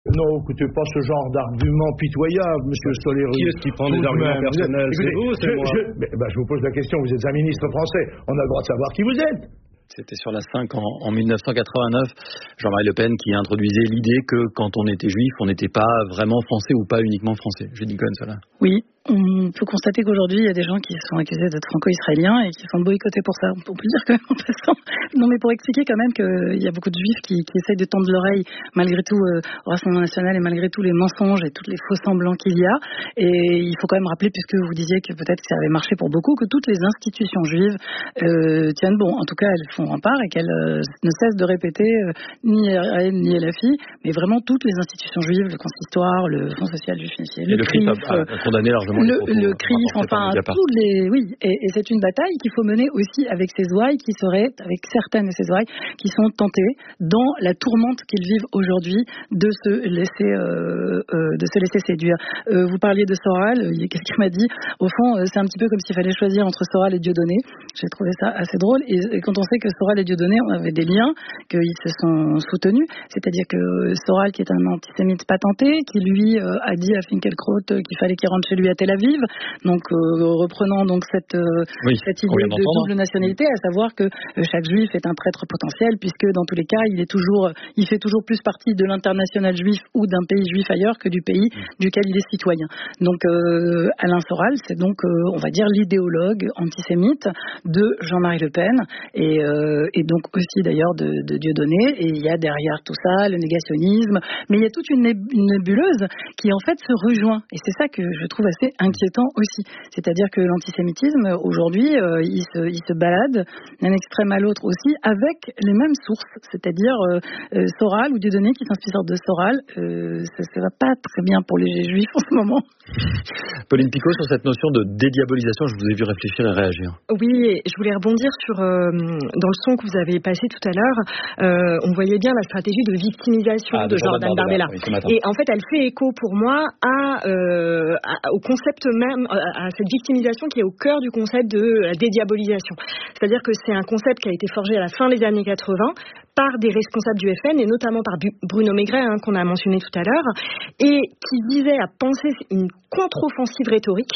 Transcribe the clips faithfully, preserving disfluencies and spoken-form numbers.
Non, écoutez, pas ce genre d'argument pitoyable, monsieur Soleri. Qui est-ce qui prend des arguments personnels? C'est vous, c'est moi? Je, mais, bah, je vous pose la question, vous êtes un ministre français, on a le droit de savoir qui vous êtes. C'était sur la cinq en, en mille neuf cent quatre-vingt-neuf, Jean-Marie Le Pen qui introduisait l'idée que quand on était juif, on n'était pas vraiment français ou pas uniquement français. Je dis Cohen, cela. Oui. On peut constater qu'aujourd'hui, il y a des gens qui sont accusés d'être franco-israéliens et qui sont boycottés pour ça. On peut dire que, en passant, non mais pour expliquer quand même qu'il y a beaucoup de juifs qui, qui essayent de tendre l'oreille malgré tout euh, au Rassemblement national et malgré tous les mensonges et tous les faux semblants qu'il y a. Et il faut quand même rappeler, puisque vous disiez que peut-être que ça avait marché pour beaucoup, que toutes les institutions juives euh, tiennent bon. En tout cas, elles font un part et qu'elles euh, ne cessent de répéter euh, ni R N ni L F I, mais vraiment toutes les institutions juives, le consistoire, le Fonds social juif unifié, le, le C R I F a, a condamné largement. Le, le C R I F, enfin, tous les, oui, et, et c'est une bataille qu'il faut mener aussi avec ces ouailles qui seraient, avec certaines de ces ouailles, qui sont tentées dans la tourmente qu'ils vivent aujourd'hui de se laisser, euh, euh, de se laisser séduire. Euh, vous parliez de Soral, il y a quelqu'un qui m'a dit, au fond, euh, c'est un petit peu comme s'il fallait choisir entre Soral et Dieudonné. J'ai trouvé ça assez drôle, et, et quand on sait que Soral et Dieudonné avaient des liens, qu'ils se sont soutenus, c'est-à-dire que Soral, qui est un antisémite patenté, qui lui euh, a dit à Finkielkraut qu'il fallait qu'il rentre chez lui à Tel Aviv, donc euh, reprenant donc cette, euh, oui, cette idée de double nationalité, à savoir que euh, chaque juif est un traître potentiel, puisque dans tous les cas, il est toujours, il fait toujours plus partie de l'international juif ou d'un pays juif ailleurs que du pays mmh. duquel il est citoyen. Donc euh, Alain Soral, c'est donc, euh, on va dire, l'idéologue antisémite de Jean-Marie Le Pen, et, euh, et donc aussi d'ailleurs de, de Dieudonné, et il y a derrière tout ça le négationnisme, mais il y a toute une, une nébuleuse qui en fait se rejoint, et c'est ça que je trouve assez inquiétant aussi. C'est-à-dire que l'antisémitisme, aujourd'hui, euh, il, se, il se balade d'un extrême à l'autre aussi avec les mêmes sources. C'est-à-dire euh, euh, Soral ou Dieudonné qui s'inspire de Soral. Euh, ça ne va pas très bien pour les juifs en ce moment. Pauline Picot, sur cette notion de dédiabolisation, je vous ai vu réfléchir et réagir. Oui, je voulais rebondir sur, euh, dans le son que vous avez passé tout à l'heure, euh, on voyait bien la stratégie de victimisation ah, de, de Jordan Bardella. Bardella. Oui, et en fait, elle fait écho pour moi à, euh, à, au concept même, à, à cette victimisation qui est au cœur du concept de la dédiabolisation. C'est-à-dire que c'est un concept qui a été forgé à la fin des années quatre-vingts par des responsables du F N et notamment par Bruno Maigret, hein, qu'on a mentionné tout à l'heure, et qui visait à penser une contre-offensive rhétorique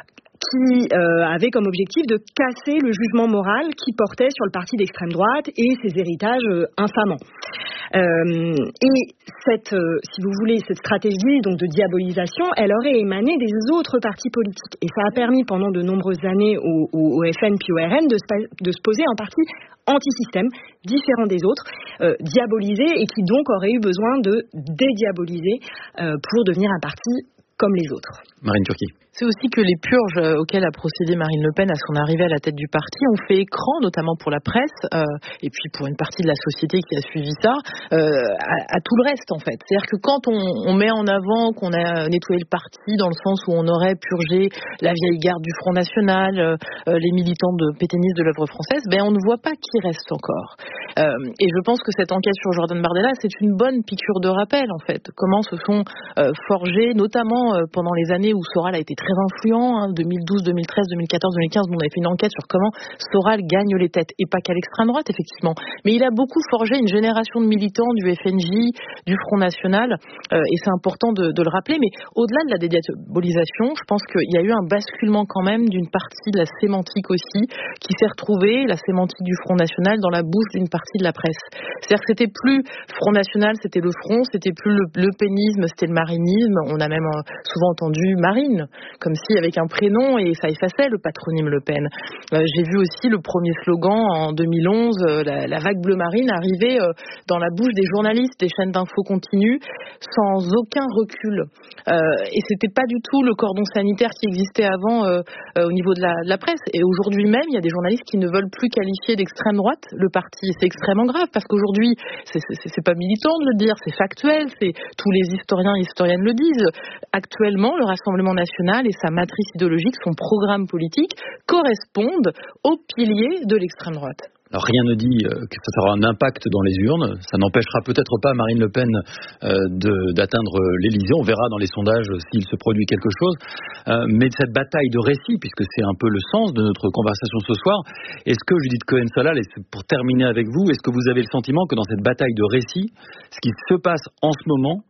qui euh, avait comme objectif de casser le jugement moral qui portait sur le parti d'extrême droite et ses héritages euh, infamants. Euh, et cette, euh, si vous voulez, cette stratégie donc de diabolisation, elle aurait émané des autres partis politiques. Et ça a permis pendant de nombreuses années au, au, au F N puis au R N de se, de se poser un parti anti-système, différent des autres, euh, diabolisé, et qui donc aurait eu besoin de dédiaboliser euh, pour devenir un parti comme les autres. Marine Turki. C'est aussi que les purges auxquelles a procédé Marine Le Pen à son arrivée à la tête du parti ont fait écran, notamment pour la presse, euh, et puis pour une partie de la société qui a suivi ça, euh, à, à tout le reste en fait. C'est-à-dire que quand on, on met en avant qu'on a nettoyé le parti dans le sens où on aurait purgé la vieille garde du Front National, euh, les militants de pétainistes de l'œuvre française, ben on ne voit pas qui reste encore. Euh, et je pense que cette enquête sur Jordan Bardella, c'est une bonne piqûre de rappel en fait. Comment se sont euh, forgés, notamment euh, pendant les années où Soral a été très influent, hein, deux mille douze, deux mille treize, deux mille quatorze, deux mille quinze, on avait fait une enquête sur comment Soral gagne les têtes, et pas qu'à l'extrême droite, effectivement. Mais il a beaucoup forgé une génération de militants du F N J, du Front National, euh, et c'est important de, de le rappeler. Mais au-delà de la dédiabolisation, je pense qu'il y a eu un basculement quand même d'une partie de la sémantique aussi, qui s'est retrouvée, la sémantique du Front National, dans la bouche d'une partie de la presse. C'est-à-dire que c'était plus Front National, c'était le Front, c'était plus le, le pénisme, c'était le marinisme. On a même euh, souvent entendu Marine, comme si avec un prénom, et ça effaçait le patronyme Le Pen. Euh, j'ai vu aussi le premier slogan en deux mille onze, euh, la, la vague bleu marine, arriver euh, dans la bouche des journalistes des chaînes d'infos continues sans aucun recul. Euh, et c'était pas du tout le cordon sanitaire qui existait avant euh, euh, au niveau de la, de la presse. Et aujourd'hui même, il y a des journalistes qui ne veulent plus qualifier d'extrême droite le parti. C'est extrêmement grave parce qu'aujourd'hui, c'est, c'est, c'est pas militant de le dire, c'est factuel, c'est tous les historiens et historiennes le disent. Actuellement, le Rassemblement national et sa matrice idéologique, son programme politique, correspondent aux piliers de l'extrême droite. Alors rien ne dit euh, que ça aura un impact dans les urnes. Ça n'empêchera peut-être pas Marine Le Pen euh, de, d'atteindre l'Élysée. On verra dans les sondages s'il se produit quelque chose. Euh, mais cette bataille de récit, puisque c'est un peu le sens de notre conversation ce soir, est-ce que, Judith Cohen-Solal, et pour terminer avec vous, est-ce que vous avez le sentiment que dans cette bataille de récit, ce qui se passe en ce moment